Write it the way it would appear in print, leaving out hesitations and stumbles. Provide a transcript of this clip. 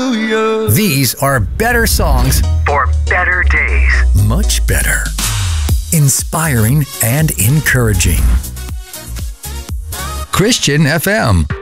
Hallelujah. These are better songs For better days. much better. Inspiring and encouraging. Christian FM.